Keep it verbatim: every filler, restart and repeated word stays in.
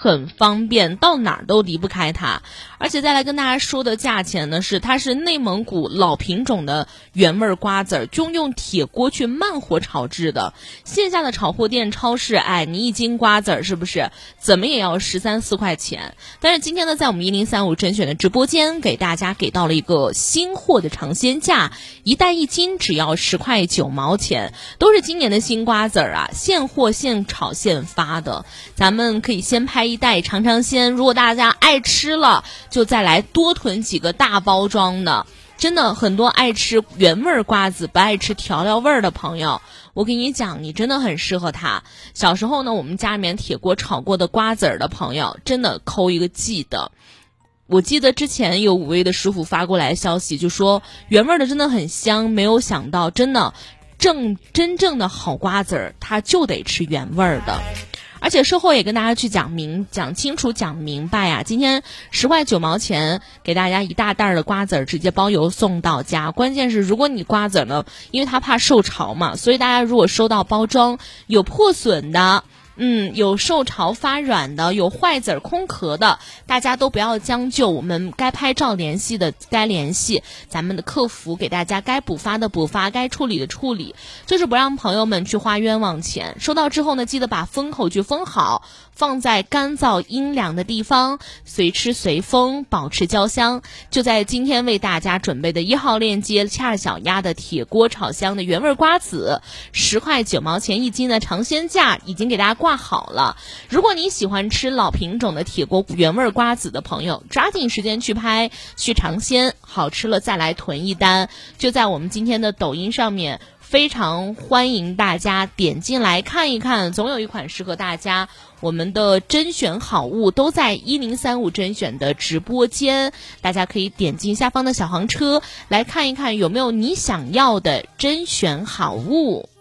很方便，到哪儿都离不开它。而且再来跟大家说的价钱呢，是它是内蒙古老品种的原味瓜子儿，就用铁锅去慢火炒制的。线下的炒货店、超市，哎，你一斤瓜子儿是不是怎么也要十三四块钱？但是今天呢，在我们一零三五甄选的直播间，给大家给到了一个新货的尝鲜价，一袋一斤只要十块九毛钱，都是今年的新瓜子儿啊，现货现炒现发的。咱们可以先拍一袋尝尝鲜，如果大家爱吃了，就再来多囤几个大包装的。真的很多爱吃原味瓜子不爱吃调料味儿的朋友，我跟你讲，你真的很适合它。小时候呢，我们家里面铁锅炒过的瓜子儿的朋友，真的扣一个记得。我记得之前有五味的师傅发过来消息，就说原味的真的很香，没有想到真的正真正的好瓜子儿，它就得吃原味的。而且售后也跟大家去讲明讲清楚讲明白啊，今天十块九毛钱给大家一大袋的瓜子儿，直接包邮送到家。关键是如果你瓜子呢，因为它怕受潮嘛，所以大家如果收到包装有破损的，嗯，有受潮发软的，有坏籽儿空壳的，大家都不要将就，我们该拍照联系的该联系，咱们的客服给大家该补发的补发，该处理的处理，就是不让朋友们去花冤枉钱。收到之后呢，记得把封口去封好，放在干燥阴凉的地方，随吃随封，保持焦香。就在今天为大家准备的一号链接，恰小鸭的铁锅炒香的原味瓜子，十块九毛钱一斤的尝鲜价已经给大家挂好了。如果你喜欢吃老品种的铁锅原味瓜子的朋友，抓紧时间去拍去尝鲜，好吃了再来囤一单。就在我们今天的抖音上面，非常欢迎大家点进来看一看，总有一款适合大家。我们的甄选好物都在一零三五甄选的直播间，大家可以点进下方的小黄车来看一看有没有你想要的甄选好物。